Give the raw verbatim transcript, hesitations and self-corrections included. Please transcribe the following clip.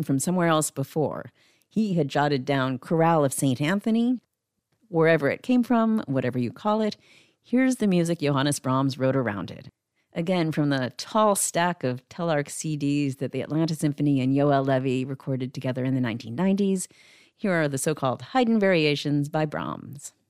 someone from somewhere else before. He had jotted down Chorale of Saint Anthony. Wherever it came from, whatever you call it, here's the music Johannes Brahms wrote around it. Again, from the tall stack of Telarc C Ds that the Atlanta Symphony and Yoel Levy recorded together in the nineteen nineties, here are the so-called Haydn Variations by Brahms.